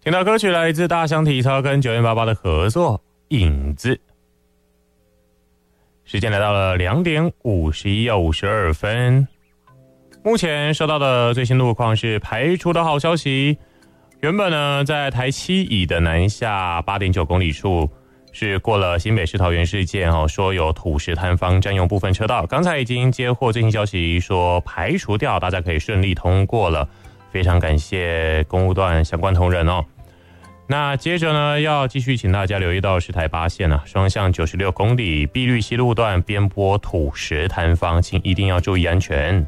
听到歌曲来自大象体操跟988的合作《影子》。时间来到了2点51要52分。目前收到的最新路况是排除的好消息。原本呢，在台7乙的南下 8.9 公里处是过了新北市桃园事件说有土石坍方占用部分车道，刚才已经接获最新消息说排除掉，大家可以顺利通过了，非常感谢公务段相关同仁哦。那接着呢，要继续请大家留意到是台8线双向96公里碧绿西路段边坡土石坍方，请一定要注意安全。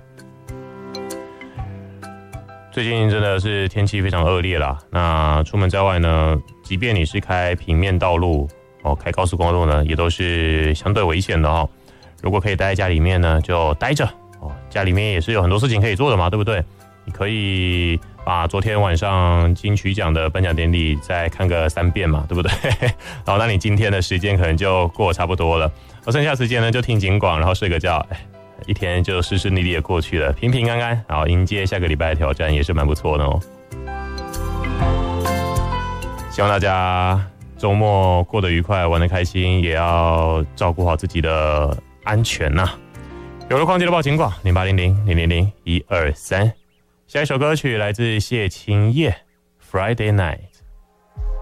最近真的是天气非常恶劣啦，那出门在外呢，即便你是开平面道路开高速公路呢，也都是相对危险的如果可以待在家里面呢，就待着家里面也是有很多事情可以做的嘛，对不对？你可以把昨天晚上金曲奖的颁奖典礼再看个3遍嘛，对不对？好，那你今天的时间可能就过差不多了，剩下时间呢就听警广，然后睡个觉，一天就顺顺利利的过去了，平平安安，然后迎接下个礼拜的挑战，也是蛮不错的哦。希望大家周末过得愉快，玩得开心，也要照顾好自己的安全呐。有路况记得报警广0800-000-123。下一首歌曲来自谢清业 Friday Night。